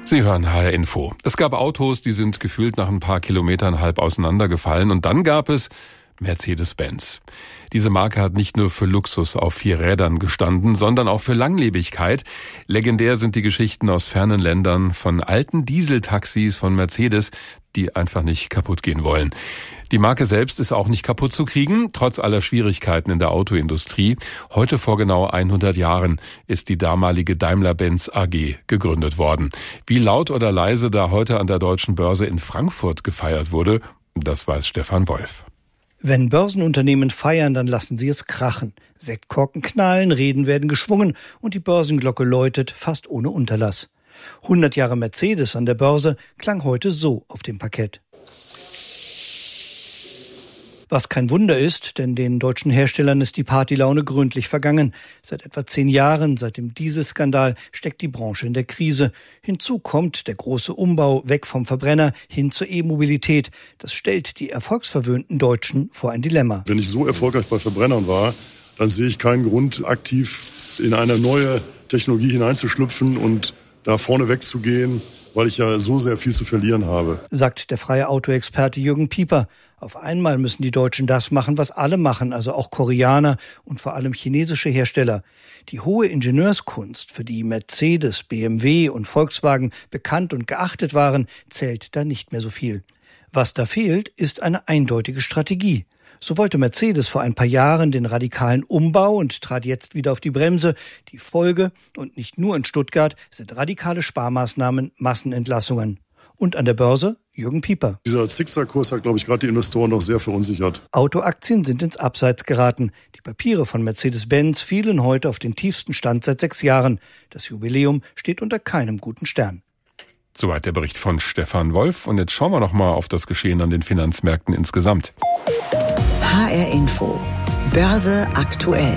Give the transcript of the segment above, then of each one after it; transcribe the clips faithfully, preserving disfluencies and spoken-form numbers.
Sie hören H R Info. Es gab Autos, die sind gefühlt nach ein paar Kilometern halb auseinandergefallen. Und dann gab es Mercedes-Benz. Diese Marke hat nicht nur für Luxus auf vier Rädern gestanden, sondern auch für Langlebigkeit. Legendär sind die Geschichten aus fernen Ländern von alten Dieseltaxis von Mercedes, die einfach nicht kaputt gehen wollen. Die Marke selbst ist auch nicht kaputt zu kriegen, trotz aller Schwierigkeiten in der Autoindustrie. Heute vor genau hundert Jahren ist die damalige Daimler-Benz A G gegründet worden. Wie laut oder leise da heute an der Deutschen Börse in Frankfurt gefeiert wurde, das weiß Stefan Wolf. Wenn Börsenunternehmen feiern, dann lassen sie es krachen. Sektkorken knallen, Reden werden geschwungen und die Börsenglocke läutet fast ohne Unterlass. hundert Jahre Mercedes an der Börse klang heute so auf dem Parkett. Was kein Wunder ist, denn den deutschen Herstellern ist die Partylaune gründlich vergangen. Seit etwa zehn Jahren, seit dem Dieselskandal, steckt die Branche in der Krise. Hinzu kommt der große Umbau weg vom Verbrenner hin zur E-Mobilität. Das stellt die erfolgsverwöhnten Deutschen vor ein Dilemma. Wenn ich so erfolgreich bei Verbrennern war, dann sehe ich keinen Grund, aktiv in eine neue Technologie hineinzuschlüpfen und da vorne wegzugehen, weil ich ja so sehr viel zu verlieren habe, sagt der freie Autoexperte Jürgen Pieper. Auf einmal müssen die Deutschen das machen, was alle machen, also auch Koreaner und vor allem chinesische Hersteller. Die hohe Ingenieurskunst, für die Mercedes, B M W und Volkswagen bekannt und geachtet waren, zählt da nicht mehr so viel. Was da fehlt, ist eine eindeutige Strategie. So wollte Mercedes vor ein paar Jahren den radikalen Umbau und trat jetzt wieder auf die Bremse. Die Folge, und nicht nur in Stuttgart, sind radikale Sparmaßnahmen, Massenentlassungen. Und an der Börse Jürgen Pieper. Dieser Zickzackkurs hat, glaube ich, gerade die Investoren noch sehr verunsichert. Autoaktien sind ins Abseits geraten. Die Papiere von Mercedes-Benz fielen heute auf den tiefsten Stand seit sechs Jahren. Das Jubiläum steht unter keinem guten Stern. Soweit der Bericht von Stefan Wolf. Und jetzt schauen wir noch mal auf das Geschehen an den Finanzmärkten insgesamt. H R Info. Börse aktuell.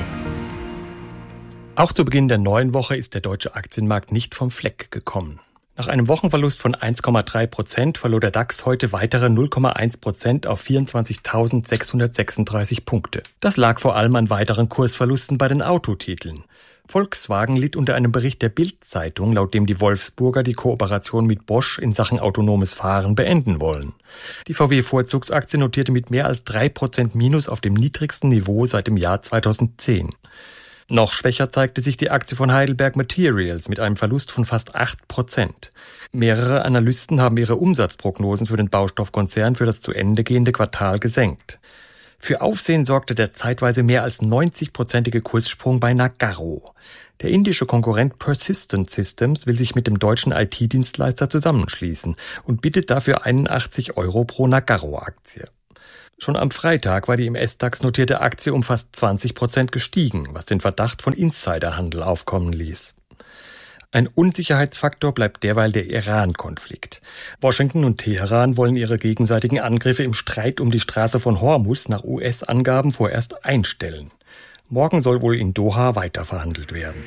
Auch zu Beginn der neuen Woche ist der deutsche Aktienmarkt nicht vom Fleck gekommen. Nach einem Wochenverlust von eins Komma drei Prozent verlor der DAX heute weitere null Komma eins Prozent auf vierundzwanzigtausendsechshundertsechsunddreißig Punkte. Das lag vor allem an weiteren Kursverlusten bei den Autotiteln. Volkswagen litt unter einem Bericht der Bild-Zeitung, laut dem die Wolfsburger die Kooperation mit Bosch in Sachen autonomes Fahren beenden wollen. Die V W-Vorzugsaktie notierte mit mehr als drei Prozent Minus auf dem niedrigsten Niveau seit dem Jahr zweitausendzehn. Noch schwächer zeigte sich die Aktie von Heidelberg Materials mit einem Verlust von fast acht Prozent. Mehrere Analysten haben ihre Umsatzprognosen für den Baustoffkonzern für das zu Ende gehende Quartal gesenkt. Für Aufsehen sorgte der zeitweise mehr als neunzig-prozentige Kurssprung bei Nagarro. Der indische Konkurrent Persistent Systems will sich mit dem deutschen I T-Dienstleister zusammenschließen und bittet dafür einundachtzig Euro pro Nagarro-Aktie. Schon am Freitag war die im S-DAX notierte Aktie um fast zwanzig Prozent gestiegen, was den Verdacht von Insiderhandel aufkommen ließ. Ein Unsicherheitsfaktor bleibt derweil der Iran-Konflikt. Washington und Teheran wollen ihre gegenseitigen Angriffe im Streit um die Straße von Hormuz nach U S-Angaben vorerst einstellen. Morgen soll wohl in Doha weiter verhandelt werden.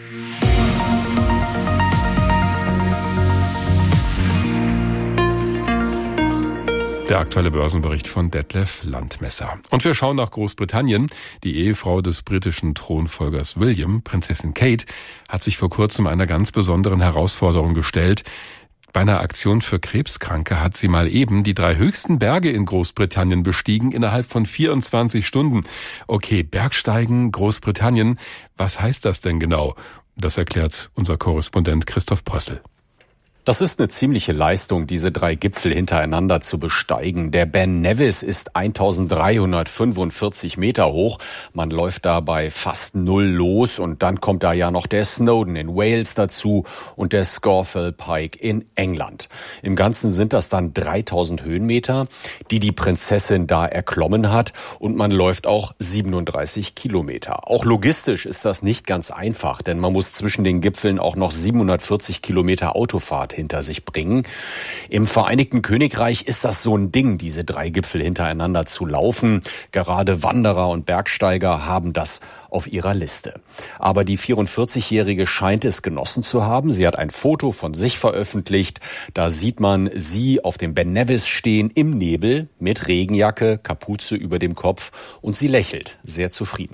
Der aktuelle Börsenbericht von Detlef Landmesser. Und wir schauen nach Großbritannien. Die Ehefrau des britischen Thronfolgers William, Prinzessin Kate, hat sich vor kurzem einer ganz besonderen Herausforderung gestellt. Bei einer Aktion für Krebskranke hat sie mal eben die drei höchsten Berge in Großbritannien bestiegen innerhalb von vierundzwanzig Stunden. Okay, Bergsteigen, Großbritannien, was heißt das denn genau? Das erklärt unser Korrespondent Christoph Brössel. Das ist eine ziemliche Leistung, diese drei Gipfel hintereinander zu besteigen. Der Ben Nevis ist eintausenddreihundertfünfundvierzig Meter hoch. Man läuft da bei fast null los und dann kommt da ja noch der Snowdon in Wales dazu und der Scawfell Pike in England. Im Ganzen sind das dann dreitausend Höhenmeter, die die Prinzessin da erklommen hat, und man läuft auch siebenunddreißig Kilometer. Auch logistisch ist das nicht ganz einfach, denn man muss zwischen den Gipfeln auch noch siebenhundertvierzig Kilometer Autofahrt hinter sich bringen. Im Vereinigten Königreich ist das so ein Ding, diese drei Gipfel hintereinander zu laufen. Gerade Wanderer und Bergsteiger haben das auf ihrer Liste. Aber die vierundvierzigjährige scheint es genossen zu haben. Sie hat ein Foto von sich veröffentlicht. Da sieht man sie auf dem Ben Nevis stehen im Nebel mit Regenjacke, Kapuze über dem Kopf, und sie lächelt sehr zufrieden.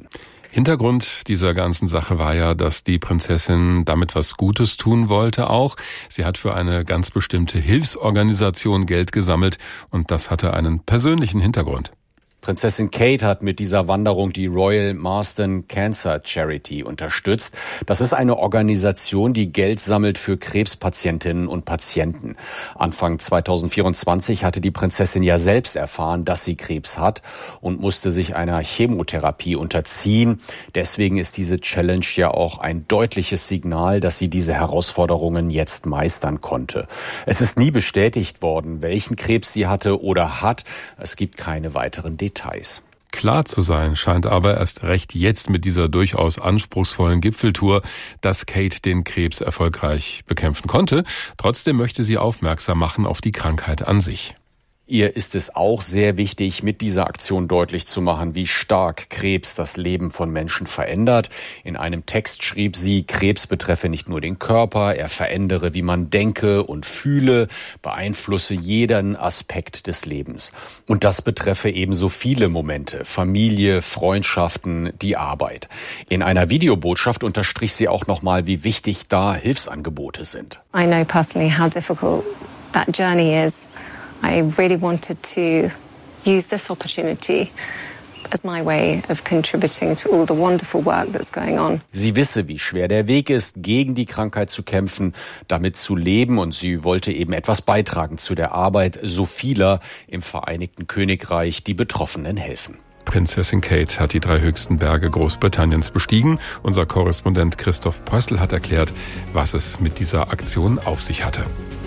Hintergrund dieser ganzen Sache war ja, dass die Prinzessin damit was Gutes tun wollte auch. Sie hat für eine ganz bestimmte Hilfsorganisation Geld gesammelt und das hatte einen persönlichen Hintergrund. Prinzessin Kate hat mit dieser Wanderung die Royal Marsden Cancer Charity unterstützt. Das ist eine Organisation, die Geld sammelt für Krebspatientinnen und Patienten. Anfang zweitausendvierundzwanzig hatte die Prinzessin ja selbst erfahren, dass sie Krebs hat und musste sich einer Chemotherapie unterziehen. Deswegen ist diese Challenge ja auch ein deutliches Signal, dass sie diese Herausforderungen jetzt meistern konnte. Es ist nie bestätigt worden, welchen Krebs sie hatte oder hat. Es gibt keine weiteren Details. Details. Klar zu sein scheint aber erst recht jetzt mit dieser durchaus anspruchsvollen Gipfeltour, dass Kate den Krebs erfolgreich bekämpfen konnte. Trotzdem möchte sie aufmerksam machen auf die Krankheit an sich. Ihr ist es auch sehr wichtig, mit dieser Aktion deutlich zu machen, wie stark Krebs das Leben von Menschen verändert. In einem Text schrieb sie, Krebs betreffe nicht nur den Körper, er verändere, wie man denke und fühle, beeinflusse jeden Aspekt des Lebens. Und das betreffe ebenso viele Momente, Familie, Freundschaften, die Arbeit. In einer Videobotschaft unterstrich sie auch nochmal, wie wichtig da Hilfsangebote sind. I know personally how difficult that journey is. I really wanted to use this opportunity as my way of contributing to all the wonderful work that's going on. Sie wisse, wie schwer der Weg ist, gegen die Krankheit zu kämpfen, damit zu leben, und sie wollte eben etwas beitragen zu der Arbeit so vieler im Vereinigten Königreich, die Betroffenen helfen. Prinzessin Kate hat die drei höchsten Berge Großbritanniens bestiegen. Unser Korrespondent Christoph Prössl hat erklärt, was es mit dieser Aktion auf sich hatte.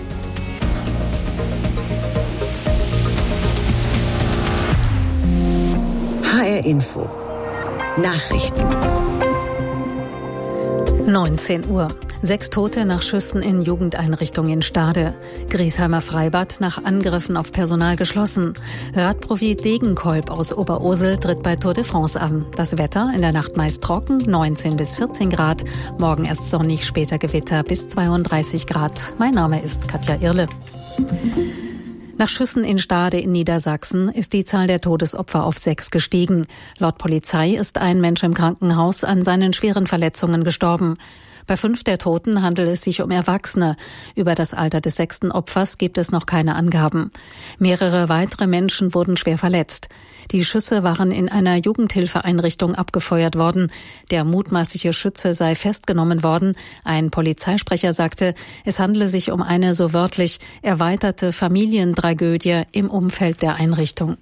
H R Info Nachrichten. neunzehn Uhr. Sechs Tote nach Schüssen in Jugendeinrichtungen in Stade. Griesheimer Freibad nach Angriffen auf Personal geschlossen. Radprofi Degenkolb aus Oberursel tritt bei Tour de France an. Das Wetter in der Nacht meist trocken, neunzehn bis vierzehn Grad. Morgen erst sonnig, später Gewitter bis zweiunddreißig Grad. Mein Name ist Katja Irle. Nach Schüssen in Stade in Niedersachsen ist die Zahl der Todesopfer auf sechs gestiegen. Laut Polizei ist ein Mensch im Krankenhaus an seinen schweren Verletzungen gestorben. Bei fünf der Toten handelt es sich um Erwachsene. Über das Alter des sechsten Opfers gibt es noch keine Angaben. Mehrere weitere Menschen wurden schwer verletzt. Die Schüsse waren in einer Jugendhilfeeinrichtung abgefeuert worden. Der mutmaßliche Schütze sei festgenommen worden. Ein Polizeisprecher sagte, es handele sich um eine, so wörtlich, erweiterte Familientragödie im Umfeld der Einrichtung.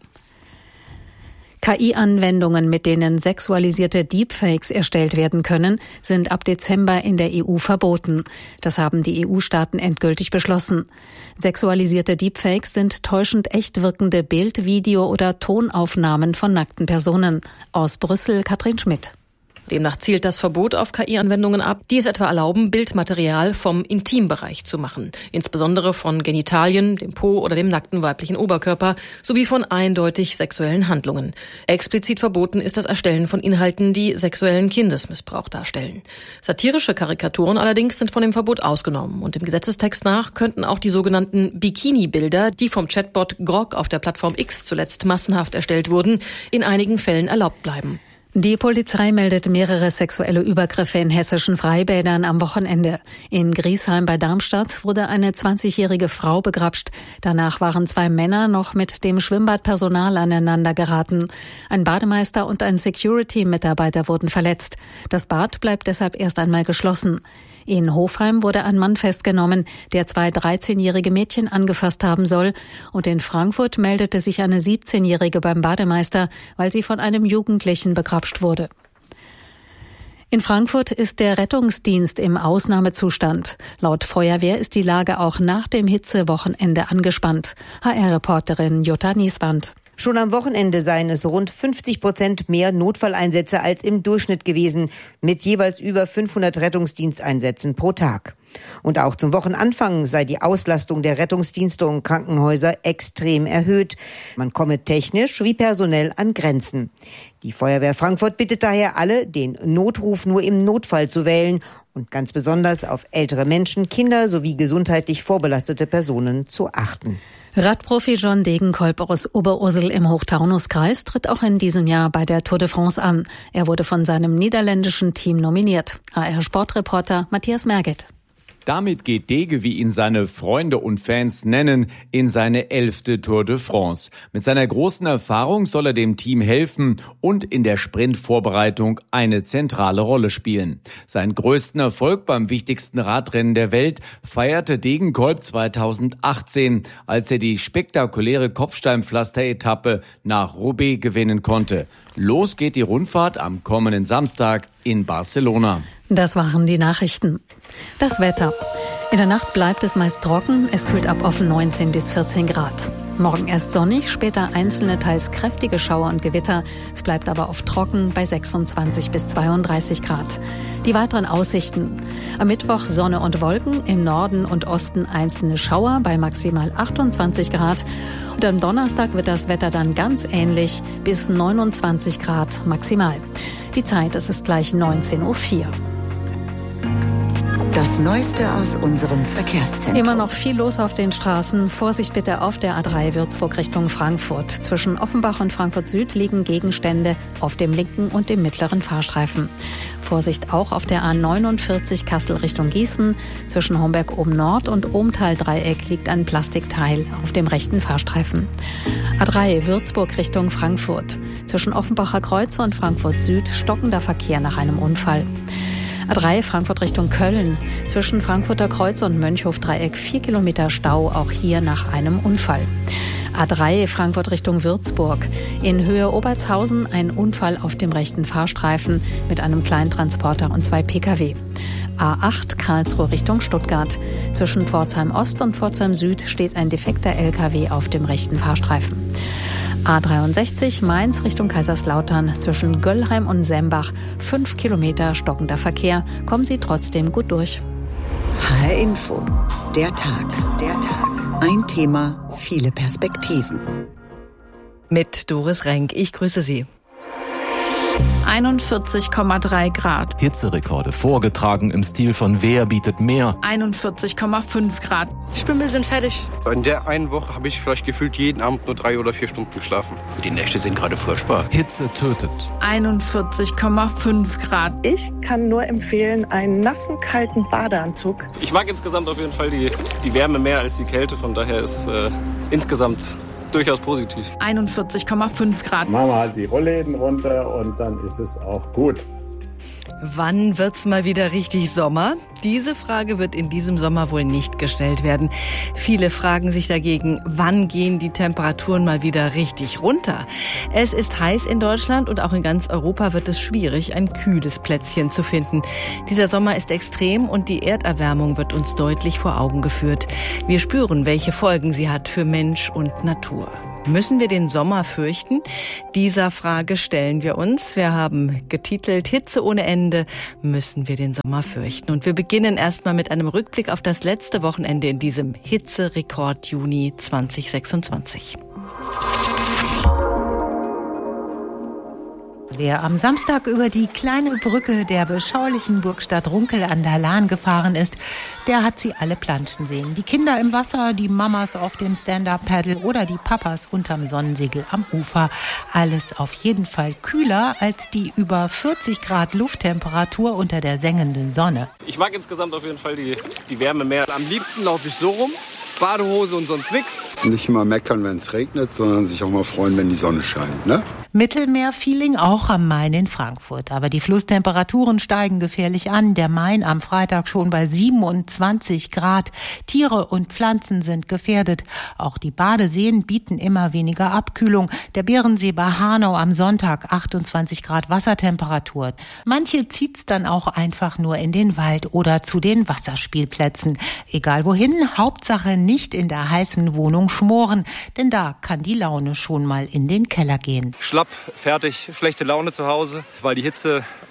K I-Anwendungen, mit denen sexualisierte Deepfakes erstellt werden können, sind ab Dezember in der E U verboten. Das haben die E U-Staaten endgültig beschlossen. Sexualisierte Deepfakes sind täuschend echt wirkende Bild-, Video- oder Tonaufnahmen von nackten Personen. Aus Brüssel Katrin Schmidt. Demnach zielt das Verbot auf K I-Anwendungen ab, die es etwa erlauben, Bildmaterial vom Intimbereich zu machen. Insbesondere von Genitalien, dem Po oder dem nackten weiblichen Oberkörper sowie von eindeutig sexuellen Handlungen. Explizit verboten ist das Erstellen von Inhalten, die sexuellen Kindesmissbrauch darstellen. Satirische Karikaturen allerdings sind von dem Verbot ausgenommen. Und dem Gesetzestext nach könnten auch die sogenannten Bikini-Bilder, die vom Chatbot Grok auf der Plattform X zuletzt massenhaft erstellt wurden, in einigen Fällen erlaubt bleiben. Die Polizei meldet mehrere sexuelle Übergriffe in hessischen Freibädern am Wochenende. In Griesheim bei Darmstadt wurde eine zwanzigjährige Frau begrapscht. Danach waren zwei Männer noch mit dem Schwimmbadpersonal aneinander geraten. Ein Bademeister und ein Security-Mitarbeiter wurden verletzt. Das Bad bleibt deshalb erst einmal geschlossen. In Hofheim wurde ein Mann festgenommen, der zwei dreizehnjährige Mädchen angefasst haben soll. Und in Frankfurt meldete sich eine siebzehnjährige beim Bademeister, weil sie von einem Jugendlichen begrapscht wurde. In Frankfurt ist der Rettungsdienst im Ausnahmezustand. Laut Feuerwehr ist die Lage auch nach dem Hitzewochenende angespannt. H R-Reporterin Jutta Nieswand. Schon am Wochenende seien es rund fünfzig Prozent mehr Notfalleinsätze als im Durchschnitt gewesen, mit jeweils über fünfhundert Rettungsdiensteinsätzen pro Tag. Und auch zum Wochenanfang sei die Auslastung der Rettungsdienste und Krankenhäuser extrem erhöht. Man komme technisch wie personell an Grenzen. Die Feuerwehr Frankfurt bittet daher alle, den Notruf nur im Notfall zu wählen und ganz besonders auf ältere Menschen, Kinder sowie gesundheitlich vorbelastete Personen zu achten. Radprofi John Degenkolb aus Oberursel im Hochtaunuskreis tritt auch in diesem Jahr bei der Tour de France an. Er wurde von seinem niederländischen Team nominiert. H R-Sportreporter Matthias Merget. Damit geht Dege, wie ihn seine Freunde und Fans nennen, in seine elfte Tour de France. Mit seiner großen Erfahrung soll er dem Team helfen und in der Sprintvorbereitung eine zentrale Rolle spielen. Seinen größten Erfolg beim wichtigsten Radrennen der Welt feierte Degenkolb zweitausendachtzehn, als er die spektakuläre Kopfsteinpflaster-Etappe nach Roubaix gewinnen konnte. Los geht die Rundfahrt am kommenden Samstag in Barcelona. Das waren die Nachrichten. Das Wetter. In der Nacht bleibt es meist trocken. Es kühlt ab auf neunzehn bis vierzehn Grad. Morgen erst sonnig, später einzelne teils kräftige Schauer und Gewitter. Es bleibt aber oft trocken bei sechsundzwanzig bis zweiunddreißig Grad. Die weiteren Aussichten. Am Mittwoch Sonne und Wolken, im Norden und Osten einzelne Schauer bei maximal achtundzwanzig Grad. Und am Donnerstag wird das Wetter dann ganz ähnlich, bis neunundzwanzig Grad maximal. Die Zeit, es ist gleich neunzehn Uhr vier. Das Neueste aus unserem Verkehrszentrum. Immer noch viel los auf den Straßen. Vorsicht bitte auf der A drei Würzburg Richtung Frankfurt. Zwischen Offenbach und Frankfurt Süd liegen Gegenstände auf dem linken und dem mittleren Fahrstreifen. Vorsicht auch auf der A neunundvierzig Kassel Richtung Gießen. Zwischen Homberg oben Nord und Ohmtal-Dreieck liegt ein Plastikteil auf dem rechten Fahrstreifen. A drei Würzburg Richtung Frankfurt. Zwischen Offenbacher Kreuz und Frankfurt Süd stockender Verkehr nach einem Unfall. A drei Frankfurt Richtung Köln. Zwischen Frankfurter Kreuz und Mönchhof-Dreieck vier Kilometer Stau, auch hier nach einem Unfall. A drei Frankfurt Richtung Würzburg. In Höhe Obertshausen ein Unfall auf dem rechten Fahrstreifen mit einem Kleintransporter und zwei Pkw. A acht Karlsruhe Richtung Stuttgart. Zwischen Pforzheim Ost und Pforzheim Süd steht ein defekter L K W auf dem rechten Fahrstreifen. A dreiundsechzig Mainz Richtung Kaiserslautern. Zwischen Göllheim und Sembach fünf Kilometer stockender Verkehr. Kommen Sie trotzdem gut durch. H R Info. Der Tag. Der Tag. Ein Thema, viele Perspektiven. Mit Doris Renk. Ich grüße Sie. einundvierzig Komma drei Grad. Hitzerekorde vorgetragen im Stil von Wer bietet mehr. einundvierzig Komma fünf Grad. Ich bin ein bisschen fertig. In der einen Woche habe ich vielleicht gefühlt jeden Abend nur drei oder vier Stunden geschlafen. Die Nächte sind gerade furchtbar. Hitze tötet. einundvierzig Komma fünf Grad. Ich kann nur empfehlen, einen nassen, kalten Badeanzug. Ich mag insgesamt auf jeden Fall die, die Wärme mehr als die Kälte. Von daher ist äh, insgesamt durchaus positiv. einundvierzig Komma fünf Grad. Machen wir halt die Rollläden runter und dann ist es auch gut. Wann wird's mal wieder richtig Sommer? Diese Frage wird in diesem Sommer wohl nicht gestellt werden. Viele fragen sich dagegen, wann gehen die Temperaturen mal wieder richtig runter? Es ist heiß in Deutschland und auch in ganz Europa wird es schwierig, ein kühles Plätzchen zu finden. Dieser Sommer ist extrem und die Erderwärmung wird uns deutlich vor Augen geführt. Wir spüren, welche Folgen sie hat für Mensch und Natur. Müssen wir den Sommer fürchten? Dieser Frage stellen wir uns. Wir haben getitelt Hitze ohne Ende, müssen wir den Sommer fürchten? Und wir beginnen erstmal mit einem Rückblick auf das letzte Wochenende in diesem Hitzerekord Juni zweitausendsechsundzwanzig. Wer am Samstag über die kleine Brücke der beschaulichen Burgstadt Runkel an der Lahn gefahren ist, der hat sie alle planschen sehen. Die Kinder im Wasser, die Mamas auf dem Stand-Up-Paddle oder die Papas unterm Sonnensegel am Ufer. Alles auf jeden Fall kühler als die über vierzig Grad Lufttemperatur unter der sengenden Sonne. Ich mag insgesamt auf jeden Fall die, die Wärme mehr. Am liebsten laufe ich so rum, Badehose und sonst nichts. Nicht immer meckern, wenn es regnet, sondern sich auch mal freuen, wenn die Sonne scheint, ne? Mittelmeer-Feeling auch am Main in Frankfurt. Aber die Flusstemperaturen steigen gefährlich an. Der Main am Freitag schon bei siebenundzwanzig Grad. Tiere und Pflanzen sind gefährdet. Auch die Badeseen bieten immer weniger Abkühlung. Der Bärensee bei Hanau am Sonntag achtundzwanzig Grad Wassertemperatur. Manche zieht's dann auch einfach nur in den Wald oder zu den Wasserspielplätzen. Egal wohin, Hauptsache nicht in der heißen Wohnung schmoren. Denn da kann die Laune schon mal in den Keller gehen. Schlapp, fertig, schlechte Laune zu Hause, weil die Hitze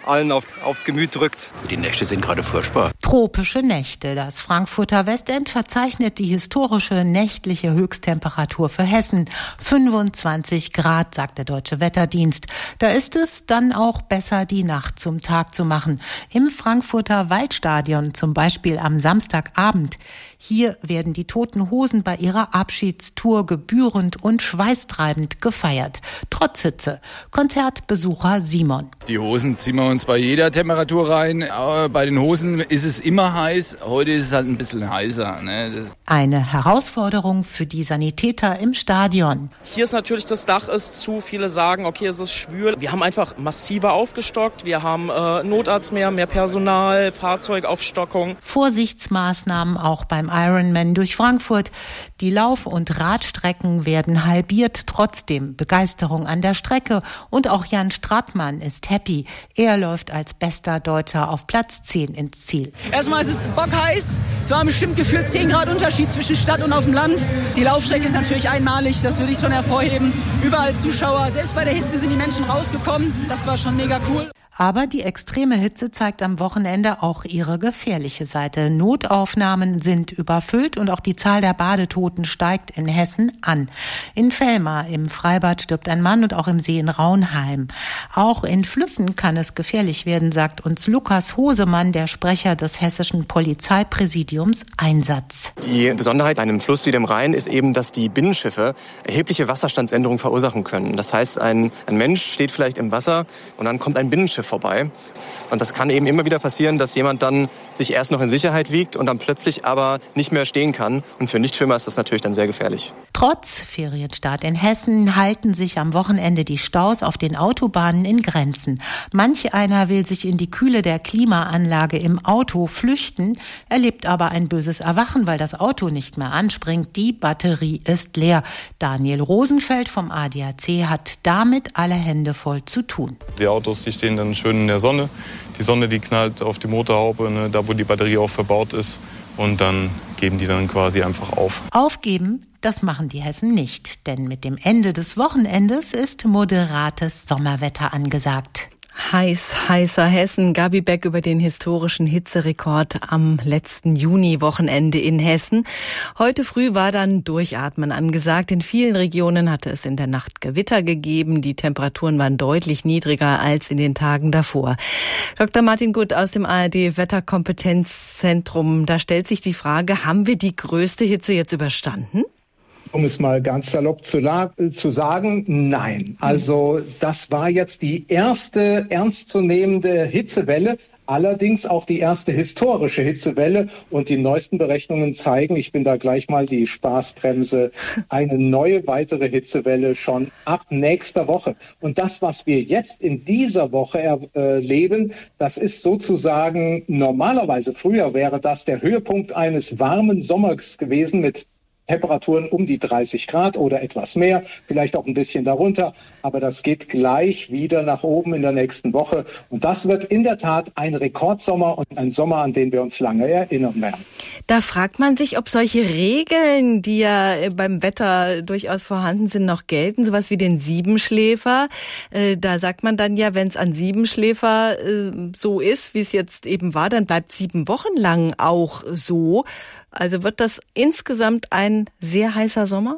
allen auf, aufs Gemüt drückt. Die Nächte sind gerade furchtbar. Tropische Nächte. Das Frankfurter Westend verzeichnet die historische nächtliche Höchsttemperatur für Hessen. fünfundzwanzig Grad, sagt der Deutsche Wetterdienst. Da ist es dann auch besser, die Nacht zum Tag zu machen. Im Frankfurter Waldstadion zum Beispiel am Samstagabend. Hier werden die Toten Hosen bei ihrer Abschiedstour gebührend und schweißtreibend gefeiert. Trotz Hitze. Konzertbesucher Simon. Die Hosen ziehen wir uns bei jeder Temperatur rein. Aber bei den Hosen ist es immer heiß. Heute ist es halt ein bisschen heißer. Ne? Das Eine Herausforderung für die Sanitäter im Stadion. Hier ist natürlich, das Dach ist zu. Viele sagen, okay, es ist schwül. Wir haben einfach massiver aufgestockt. Wir haben äh, Notarzt mehr, mehr Personal, Fahrzeugaufstockung. Vorsichtsmaßnahmen auch beim Ironman durch Frankfurt. Die Lauf- und Radstrecken werden halbiert. Trotzdem Begeisterung an der Strecke. Und auch Jan Stratmann ist happy. Er läuft als bester Deutscher auf Platz zehn ins Ziel. Erstmal ist es bockheiß. Es war bestimmt gefühlt zehn Grad Unterschied zwischen Stadt und auf dem Land. Die Laufstrecke ist natürlich einmalig. Das würde ich schon hervorheben. Überall Zuschauer. Selbst bei der Hitze sind die Menschen rausgekommen. Das war schon mega cool. Aber die extreme Hitze zeigt am Wochenende auch ihre gefährliche Seite. Notaufnahmen sind überfüllt und auch die Zahl der Badetoten steigt in Hessen an. In Vellmar im Freibad stirbt ein Mann und auch im See in Raunheim. Auch in Flüssen kann es gefährlich werden, sagt uns Lukas Hosemann, der Sprecher des hessischen Polizeipräsidiums Einsatz. Die Besonderheit bei einem Fluss wie dem Rhein ist eben, dass die Binnenschiffe erhebliche Wasserstandsänderungen verursachen können. Das heißt, ein, ein Mensch steht vielleicht im Wasser und dann kommt ein Binnenschiff vorbei. Und das kann eben immer wieder passieren, dass jemand dann sich erst noch in Sicherheit wiegt und dann plötzlich aber nicht mehr stehen kann. Und für Nichtschwimmer ist das natürlich dann sehr gefährlich. Trotz Ferienstart in Hessen halten sich am Wochenende die Staus auf den Autobahnen in Grenzen. Manch einer will sich in die Kühle der Klimaanlage im Auto flüchten, erlebt aber ein böses Erwachen, weil das Auto nicht mehr anspringt. Die Batterie ist leer. Daniel Rosenfeld vom A D A C hat damit alle Hände voll zu tun. Die Autos, die stehen dann schön in der Sonne. Die Sonne, die knallt auf die Motorhaube, ne, da wo die Batterie auch verbaut ist. Und dann geben die dann quasi einfach auf. Aufgeben, das machen die Hessen nicht. Denn mit dem Ende des Wochenendes ist moderates Sommerwetter angesagt. Heiß, heißer Hessen. Gabi Beck über den historischen Hitzerekord am letzten Juni-Wochenende in Hessen. Heute früh war dann Durchatmen angesagt. In vielen Regionen hatte es in der Nacht Gewitter gegeben. Die Temperaturen waren deutlich niedriger als in den Tagen davor. Doktor Martin Gutt aus dem A R D-Wetterkompetenzzentrum. Da stellt sich die Frage, haben wir die größte Hitze jetzt überstanden? Um es mal ganz salopp zu, zu sagen, nein. Also das war jetzt die erste ernstzunehmende Hitzewelle, allerdings auch die erste historische Hitzewelle. Und die neuesten Berechnungen zeigen, ich bin da gleich mal die Spaßbremse, eine neue weitere Hitzewelle schon ab nächster Woche. Und das, was wir jetzt in dieser Woche erleben, das ist sozusagen normalerweise, früher wäre das der Höhepunkt eines warmen Sommers gewesen mit Temperaturen um die dreißig Grad oder etwas mehr, vielleicht auch ein bisschen darunter. Aber das geht gleich wieder nach oben in der nächsten Woche. Und das wird in der Tat ein Rekordsommer und ein Sommer, an den wir uns lange erinnern werden. Da fragt man sich, ob solche Regeln, die ja beim Wetter durchaus vorhanden sind, noch gelten. Sowas wie den Siebenschläfer. Da sagt man dann ja, wenn es an Siebenschläfer so ist, wie es jetzt eben war, dann bleibt sieben Wochen lang auch so. Also wird das insgesamt ein sehr heißer Sommer?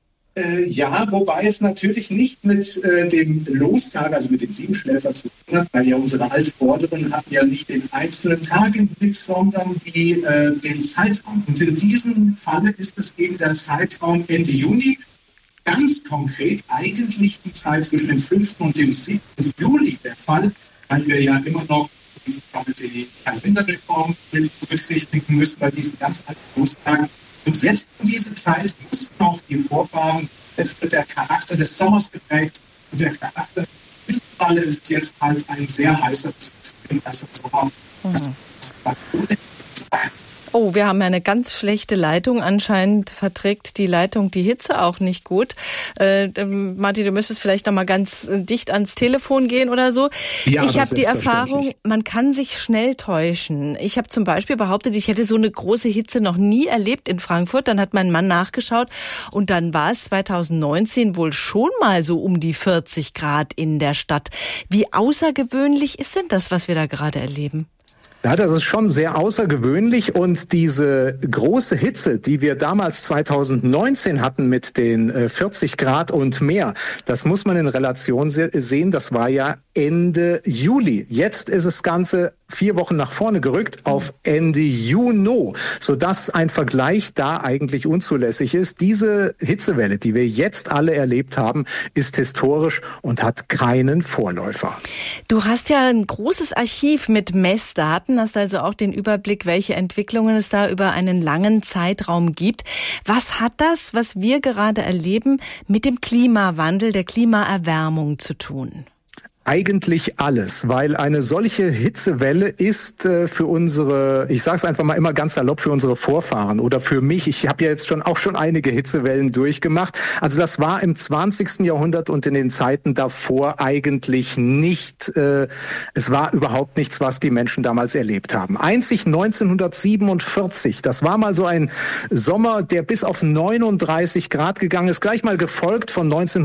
Äh, ja, wobei es natürlich nicht mit äh, dem Lostag, also mit dem Siebenschläfer zu tun hat, weil ja unsere Altvorderen hatten ja nicht den einzelnen Tag im Blick, sondern die, äh, den Zeitraum. Und in diesem Falle ist es eben der Zeitraum Ende Juni. Ganz konkret eigentlich die Zeit zwischen dem fünften und dem siebten Juli der Fall, weil wir ja immer noch die Kalenderreform mit berücksichtigen müssen bei diesen ganz alten Lostagen. Und jetzt in dieser Zeit mussten auch die Vorfahren, jetzt wird der Charakter des Sommers geprägt und der Charakter des Falle ist jetzt halt ein sehr heißer, ein heißer Sommer. Mhm. Oh, wir haben ja eine ganz schlechte Leitung. Anscheinend verträgt die Leitung die Hitze auch nicht gut. Äh, Martin, du müsstest vielleicht noch mal ganz dicht ans Telefon gehen oder so. Ja, ich habe die Erfahrung, man kann sich schnell täuschen. Ich habe zum Beispiel behauptet, ich hätte so eine große Hitze noch nie erlebt in Frankfurt. Dann hat mein Mann nachgeschaut und dann war es zwanzig neunzehn wohl schon mal so um die vierzig Grad in der Stadt. Wie außergewöhnlich ist denn das, was wir da gerade erleben? Ja, das ist schon sehr außergewöhnlich und diese große Hitze, die wir damals zwanzig neunzehn hatten mit den vierzig Grad und mehr, das muss man in Relation sehen, das war ja Ende Juli. Jetzt ist das Ganze vier Wochen nach vorne gerückt auf Ende Juni, sodass ein Vergleich da eigentlich unzulässig ist. Diese Hitzewelle, die wir jetzt alle erlebt haben, ist historisch und hat keinen Vorläufer. Du hast ja ein großes Archiv mit Messdaten, hast also auch den Überblick, welche Entwicklungen es da über einen langen Zeitraum gibt. Was hat das, was wir gerade erleben, mit dem Klimawandel, der Klimaerwärmung zu tun? Eigentlich alles, weil eine solche Hitzewelle ist äh, für unsere, ich sage es einfach mal immer ganz salopp, für unsere Vorfahren oder für mich. Ich habe ja jetzt schon auch schon einige Hitzewellen durchgemacht. Also das war im zwanzigsten Jahrhundert und in den Zeiten davor eigentlich nicht, äh, es war überhaupt nichts, was die Menschen damals erlebt haben. Einzig neunzehnhundertsiebenundvierzig, das war mal so ein Sommer, der bis auf neununddreißig Grad gegangen ist, gleich mal gefolgt von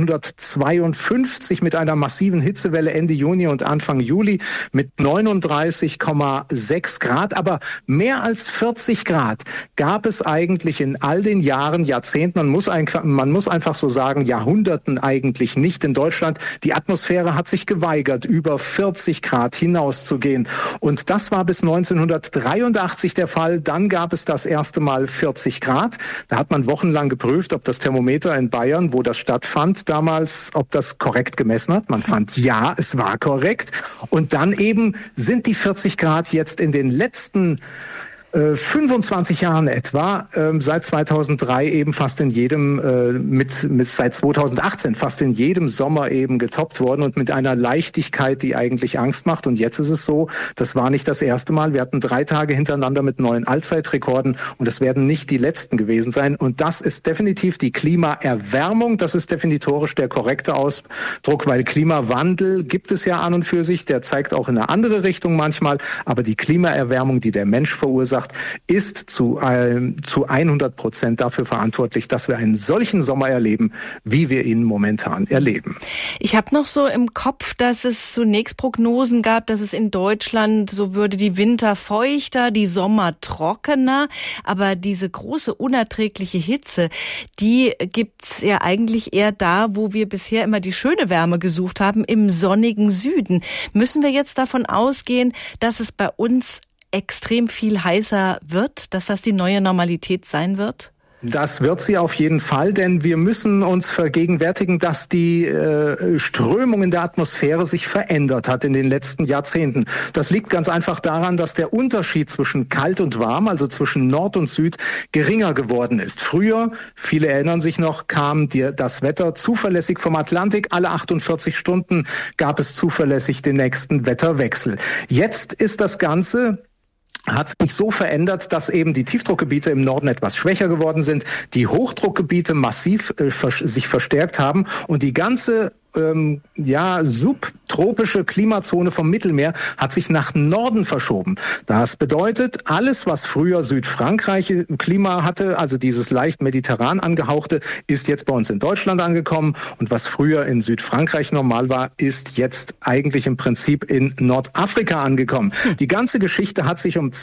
neunzehnhundertzweiundfünfzig mit einer massiven Hitzewelle Ende Juni und Anfang Juli mit neununddreißig Komma sechs Grad. Aber mehr als vierzig Grad gab es eigentlich in all den Jahren, Jahrzehnten, man muss, ein, man muss einfach so sagen, Jahrhunderten eigentlich nicht in Deutschland. Die Atmosphäre hat sich geweigert, über vierzig Grad hinauszugehen. Und das war bis neunzehnhundertdreiundachtzig der Fall. Dann gab es das erste Mal vierzig Grad. Da hat man wochenlang geprüft, ob das Thermometer in Bayern, wo das stattfand, damals, ob das korrekt gemessen hat. Man fand ja, es war korrekt. Und dann eben sind die vierzig Grad jetzt in den letzten fünfundzwanzig Jahren etwa, äh, seit zweitausenddrei eben fast in jedem, äh, mit, mit seit zweitausendachtzehn fast in jedem Sommer eben getoppt worden und mit einer Leichtigkeit, die eigentlich Angst macht. Und jetzt ist es so, das war nicht das erste Mal. Wir hatten drei Tage hintereinander mit neuen Allzeitrekorden und es werden nicht die letzten gewesen sein. Und das ist definitiv die Klimaerwärmung. Das ist definitorisch der korrekte Ausdruck, weil Klimawandel gibt es ja an und für sich. Der zeigt auch in eine andere Richtung manchmal. Aber die Klimaerwärmung, die der Mensch verursacht, ist zu, äh, zu hundert Prozent dafür verantwortlich, dass wir einen solchen Sommer erleben, wie wir ihn momentan erleben. Ich habe noch so im Kopf, dass es zunächst Prognosen gab, dass es in Deutschland, so würde die Winter feuchter, die Sommer trockener, aber diese große unerträgliche Hitze, die gibt's ja eigentlich eher da, wo wir bisher immer die schöne Wärme gesucht haben, im sonnigen Süden. Müssen wir jetzt davon ausgehen, dass es bei uns extrem viel heißer wird, dass das die neue Normalität sein wird? Das wird sie auf jeden Fall, denn wir müssen uns vergegenwärtigen, dass die äh, Strömung in der Atmosphäre sich verändert hat in den letzten Jahrzehnten. Das liegt ganz einfach daran, dass der Unterschied zwischen kalt und warm, also zwischen Nord und Süd, geringer geworden ist. Früher, viele erinnern sich noch, kam dir das Wetter zuverlässig vom Atlantik. Alle achtundvierzig Stunden gab es zuverlässig den nächsten Wetterwechsel. Jetzt ist das Ganze hat sich so verändert, dass eben die Tiefdruckgebiete im Norden etwas schwächer geworden sind, die Hochdruckgebiete massiv äh, vers- sich verstärkt haben und die ganze ähm, ja subtropische Klimazone vom Mittelmeer hat sich nach Norden verschoben. Das bedeutet, alles, was früher Südfrankreich Klima hatte, also dieses leicht mediterran angehauchte, ist jetzt bei uns in Deutschland angekommen und was früher in Südfrankreich normal war, ist jetzt eigentlich im Prinzip in Nordafrika angekommen. Die ganze Geschichte hat sich um